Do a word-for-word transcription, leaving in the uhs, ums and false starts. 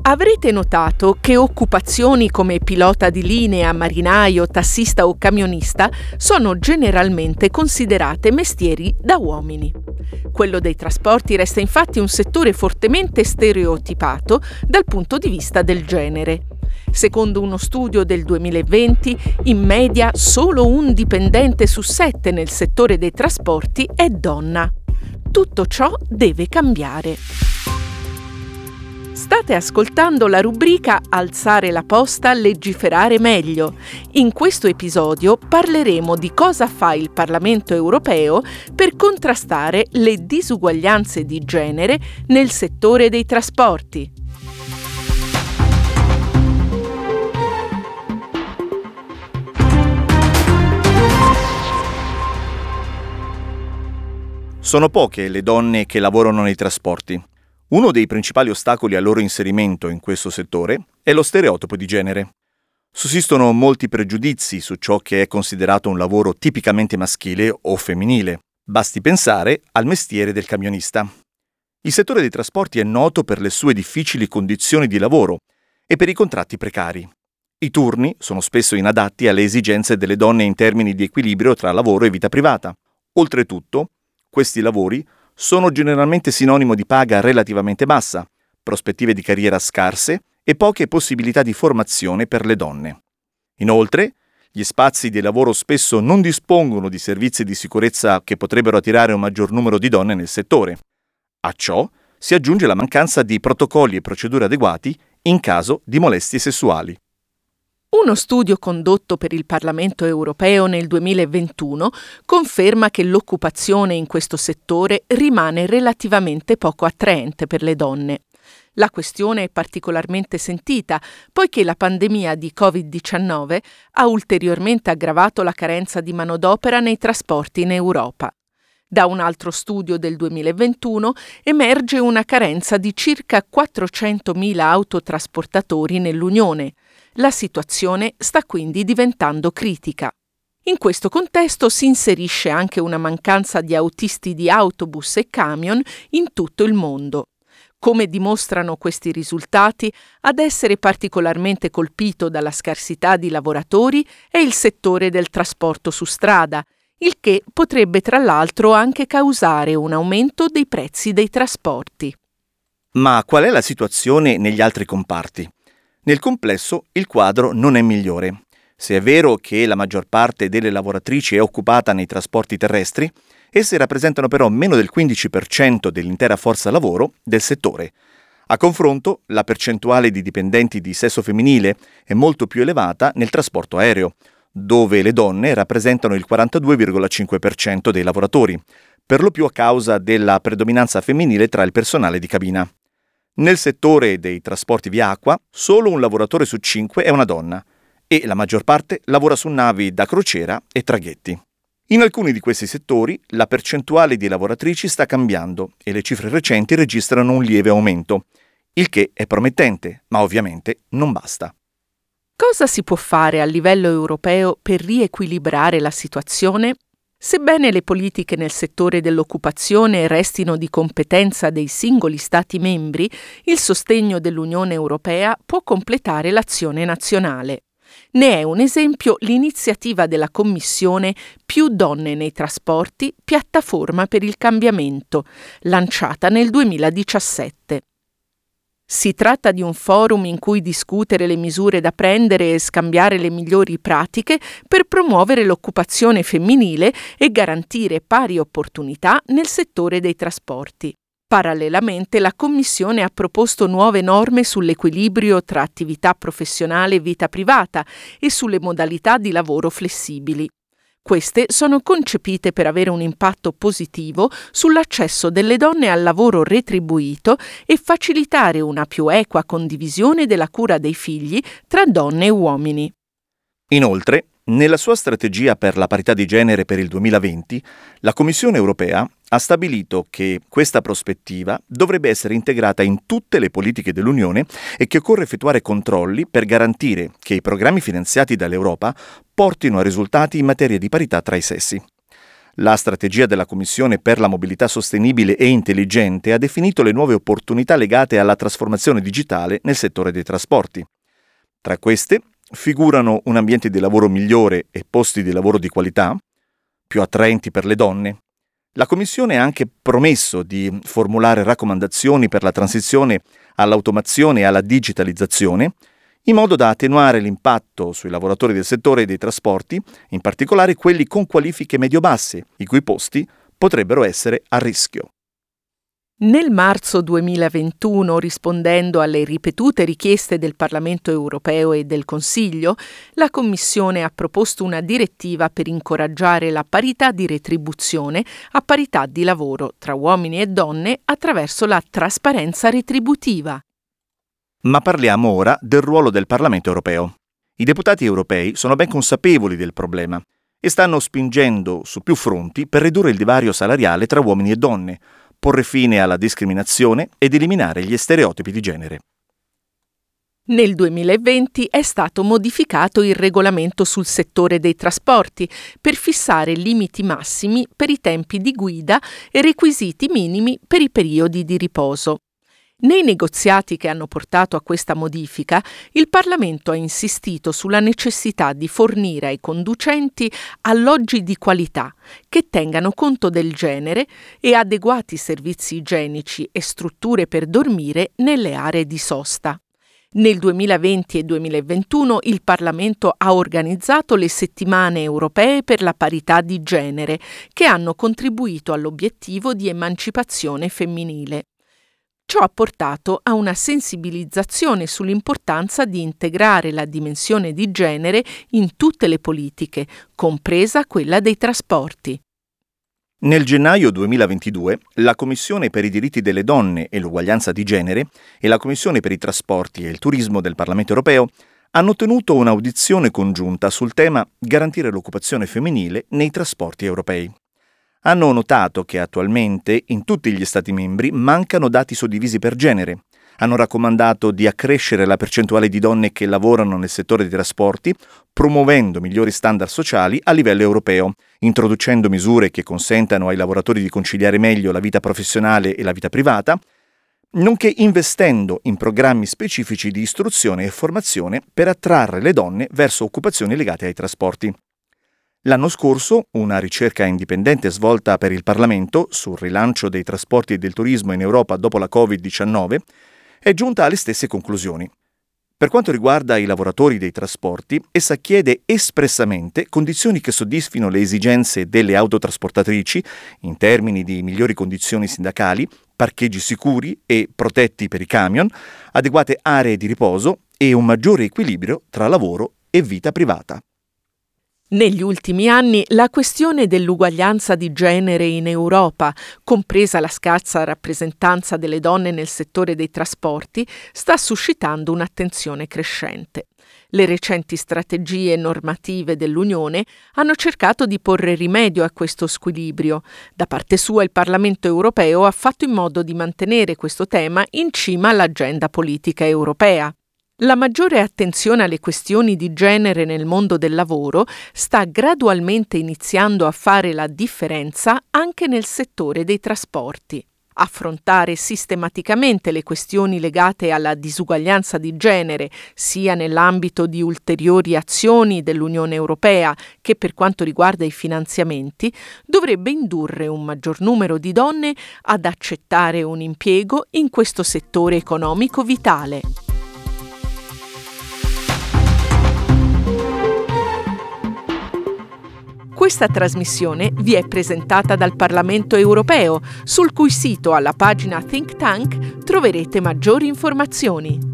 Avrete notato che occupazioni come pilota di linea, marinaio, tassista o camionista sono generalmente considerate mestieri da uomini. Quello dei trasporti resta infatti un settore fortemente stereotipato dal punto di vista del genere. Secondo uno studio del duemilaventi, in media solo un dipendente su sette nel settore dei trasporti è donna. Tutto ciò deve cambiare. State ascoltando la rubrica Alzare la posta, legiferare meglio. In questo episodio parleremo di cosa fa il Parlamento europeo per contrastare le disuguaglianze di genere nel settore dei trasporti. Sono poche le donne che lavorano nei trasporti. Uno dei principali ostacoli al loro inserimento in questo settore è lo stereotipo di genere. Sussistono molti pregiudizi su ciò che è considerato un lavoro tipicamente maschile o femminile. Basti pensare al mestiere del camionista. Il settore dei trasporti è noto per le sue difficili condizioni di lavoro e per i contratti precari. I turni sono spesso inadatti alle esigenze delle donne in termini di equilibrio tra lavoro e vita privata. Oltretutto, questi lavori sono generalmente sinonimo di paga relativamente bassa, prospettive di carriera scarse e poche possibilità di formazione per le donne. Inoltre, gli spazi di lavoro spesso non dispongono di servizi di sicurezza che potrebbero attirare un maggior numero di donne nel settore. A ciò si aggiunge la mancanza di protocolli e procedure adeguati in caso di molestie sessuali. Uno studio condotto per il Parlamento europeo nel duemilaventuno conferma che l'occupazione in questo settore rimane relativamente poco attraente per le donne. La questione è particolarmente sentita, poiché la pandemia di covid diciannove ha ulteriormente aggravato la carenza di manodopera nei trasporti in Europa. Da un altro studio del duemilaventuno emerge una carenza di circa quattrocentomila autotrasportatori nell'Unione. La situazione sta quindi diventando critica. In questo contesto si inserisce anche una mancanza di autisti di autobus e camion in tutto il mondo. Come dimostrano questi risultati, ad essere particolarmente colpito dalla scarsità di lavoratori è il settore del trasporto su strada, il che potrebbe tra l'altro anche causare un aumento dei prezzi dei trasporti. Ma qual è la situazione negli altri comparti? Nel complesso il quadro non è migliore. Se è vero che la maggior parte delle lavoratrici è occupata nei trasporti terrestri, esse rappresentano però meno del quindici per cento dell'intera forza lavoro del settore. A confronto, la percentuale di dipendenti di sesso femminile è molto più elevata nel trasporto aereo, dove le donne rappresentano il quarantadue virgola cinque per cento dei lavoratori, per lo più a causa della predominanza femminile tra il personale di cabina. Nel settore dei trasporti via acqua, solo un lavoratore su cinque è una donna e la maggior parte lavora su navi da crociera e traghetti. In alcuni di questi settori la percentuale di lavoratrici sta cambiando e le cifre recenti registrano un lieve aumento, il che è promettente, ma ovviamente non basta. Cosa si può fare a livello europeo per riequilibrare la situazione? Sebbene le politiche nel settore dell'occupazione restino di competenza dei singoli Stati membri, il sostegno dell'Unione Europea può completare l'azione nazionale. Ne è un esempio l'iniziativa della Commissione Più donne nei trasporti, piattaforma per il cambiamento, lanciata nel duemiladiciassette. Si tratta di un forum in cui discutere le misure da prendere e scambiare le migliori pratiche per promuovere l'occupazione femminile e garantire pari opportunità nel settore dei trasporti. Parallelamente, la Commissione ha proposto nuove norme sull'equilibrio tra attività professionale e vita privata e sulle modalità di lavoro flessibili. Queste sono concepite per avere un impatto positivo sull'accesso delle donne al lavoro retribuito e facilitare una più equa condivisione della cura dei figli tra donne e uomini. Inoltre, nella sua strategia per la parità di genere per il duemilaventi, la Commissione europea ha stabilito che questa prospettiva dovrebbe essere integrata in tutte le politiche dell'Unione e che occorre effettuare controlli per garantire che i programmi finanziati dall'Europa portino a risultati in materia di parità tra i sessi. La strategia della Commissione per la mobilità sostenibile e intelligente ha definito le nuove opportunità legate alla trasformazione digitale nel settore dei trasporti. Tra queste figurano un ambiente di lavoro migliore e posti di lavoro di qualità, più attraenti per le donne. La Commissione ha anche promesso di formulare raccomandazioni per la transizione all'automazione e alla digitalizzazione, in modo da attenuare l'impatto sui lavoratori del settore dei trasporti, in particolare quelli con qualifiche medio-basse, i cui posti potrebbero essere a rischio. Nel marzo duemilaventuno, rispondendo alle ripetute richieste del Parlamento europeo e del Consiglio, la Commissione ha proposto una direttiva per incoraggiare la parità di retribuzione a parità di lavoro tra uomini e donne attraverso la trasparenza retributiva. Ma parliamo ora del ruolo del Parlamento europeo. I deputati europei sono ben consapevoli del problema e stanno spingendo su più fronti per ridurre il divario salariale tra uomini e donne, porre fine alla discriminazione ed eliminare gli stereotipi di genere. Nel duemilaventi è stato modificato il regolamento sul settore dei trasporti per fissare limiti massimi per i tempi di guida e requisiti minimi per i periodi di riposo. Nei negoziati che hanno portato a questa modifica, il Parlamento ha insistito sulla necessità di fornire ai conducenti alloggi di qualità che tengano conto del genere e adeguati servizi igienici e strutture per dormire nelle aree di sosta. Nel duemilaventi e duemilaventuno il Parlamento ha organizzato le settimane europee per la parità di genere, che hanno contribuito all'obiettivo di emancipazione femminile. Ciò ha portato a una sensibilizzazione sull'importanza di integrare la dimensione di genere in tutte le politiche, compresa quella dei trasporti. Nel gennaio duemilaventidue, la Commissione per i diritti delle donne e l'uguaglianza di genere e la Commissione per i trasporti e il turismo del Parlamento europeo hanno tenuto un'audizione congiunta sul tema garantire l'occupazione femminile nei trasporti europei. Hanno notato che attualmente in tutti gli Stati membri mancano dati suddivisi per genere. Hanno raccomandato di accrescere la percentuale di donne che lavorano nel settore dei trasporti, promuovendo migliori standard sociali a livello europeo, introducendo misure che consentano ai lavoratori di conciliare meglio la vita professionale e la vita privata, nonché investendo in programmi specifici di istruzione e formazione per attrarre le donne verso occupazioni legate ai trasporti. L'anno scorso, una ricerca indipendente svolta per il Parlamento sul rilancio dei trasporti e del turismo in Europa dopo la covid diciannove è giunta alle stesse conclusioni. Per quanto riguarda i lavoratori dei trasporti, essa chiede espressamente condizioni che soddisfino le esigenze delle autotrasportatrici in termini di migliori condizioni sindacali, parcheggi sicuri e protetti per i camion, adeguate aree di riposo e un maggiore equilibrio tra lavoro e vita privata. Negli ultimi anni la questione dell'uguaglianza di genere in Europa, compresa la scarsa rappresentanza delle donne nel settore dei trasporti, sta suscitando un'attenzione crescente. Le recenti strategie normative dell'Unione hanno cercato di porre rimedio a questo squilibrio. Da parte sua il Parlamento europeo ha fatto in modo di mantenere questo tema in cima all'agenda politica europea. La maggiore attenzione alle questioni di genere nel mondo del lavoro sta gradualmente iniziando a fare la differenza anche nel settore dei trasporti. Affrontare sistematicamente le questioni legate alla disuguaglianza di genere, sia nell'ambito di ulteriori azioni dell'Unione Europea che per quanto riguarda i finanziamenti, dovrebbe indurre un maggior numero di donne ad accettare un impiego in questo settore economico vitale. Questa trasmissione vi è presentata dal Parlamento europeo, sul cui sito alla pagina Think Tank troverete maggiori informazioni.